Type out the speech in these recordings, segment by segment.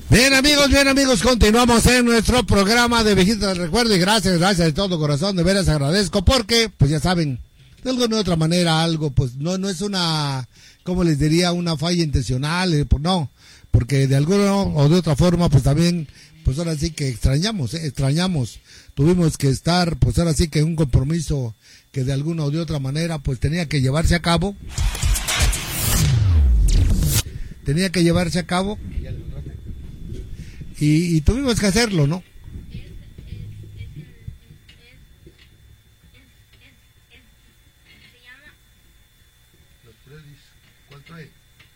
Bien amigos, continuamos en nuestro programa de Viejitos del Recuerdo y gracias de todo corazón, de veras agradezco porque, pues ya saben, de alguna u otra manera algo, pues no es una, como les diría, una falla intencional, pues no, porque de alguna o de otra forma, pues también, pues ahora sí que extrañamos, tuvimos que estar, pues ahora sí que un compromiso que de alguna o de otra manera, pues tenía que llevarse a cabo. Y tuvimos que hacerlo, ¿no? Los Freddy's, ¿cuál trae?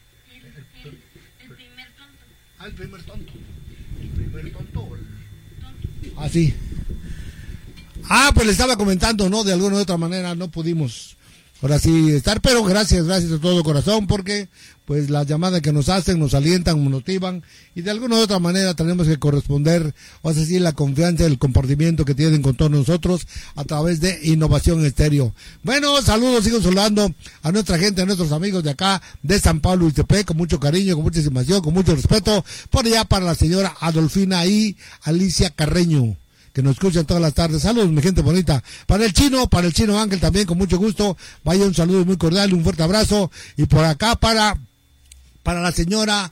El primer tonto. Ah, el primer tonto. ¿El primer tonto? Ah, sí. Ah, pues le estaba comentando, ¿no? De alguna u otra manera no pudimos ahora sí estar, pero gracias de todo corazón, porque pues las llamadas que nos hacen nos alientan, nos motivan, y de alguna u otra manera tenemos que corresponder, o sea, sí, la confianza y el comportamiento que tienen con todos nosotros a través de Innovación Estéreo. Bueno, saludos, sigo saludando a nuestra gente, a nuestros amigos de acá, de San Pablo Ixtepec, con mucho cariño, con mucha estimación, con mucho respeto, por allá para la señora Adolfina y Alicia Carreño, que nos escuchan todas las tardes. Saludos, mi gente bonita. Para el chino Ángel también, con mucho gusto. Vaya, un saludo muy cordial, un fuerte abrazo. Y por acá para la señora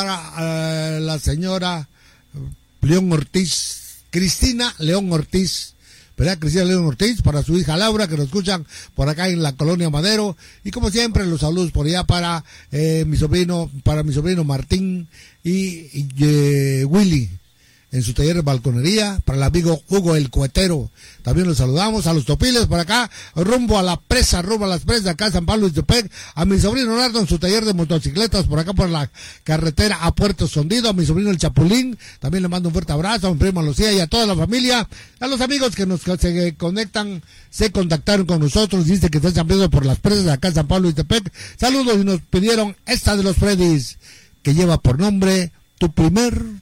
León Ortiz, Cristina León Ortiz, ¿verdad? Cristina León Ortiz, para su hija Laura, que nos escuchan por acá en la Colonia Madero. Y como siempre, los saludos por allá para mi sobrino Martín y Willy, en su taller de balconería, para el amigo Hugo el Cohetero. También los saludamos a los topiles por acá, rumbo a las presas acá en San Pablo Ixtepec, a mi sobrino Nardo en su taller de motocicletas por acá por la carretera a Puerto Escondido, a mi sobrino el Chapulín, también le mando un fuerte abrazo, a mi prima Lucía y a toda la familia, a los amigos que se contactaron con nosotros, dice que están chambeando por las presas acá en San Pablo Ixtepec. Saludos, y nos pidieron esta de los Freddy's, que lleva por nombre Tu Primer